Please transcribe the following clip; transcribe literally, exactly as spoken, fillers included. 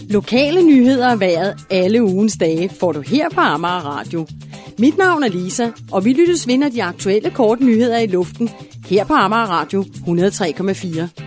Lokale nyheder og vejret alle ugens dage får du her på Amager Radio. Mit navn er Lisa, og vi lyttes vinder de aktuelle korte nyheder i luften her på Amager Radio hundrede og tre komma fire.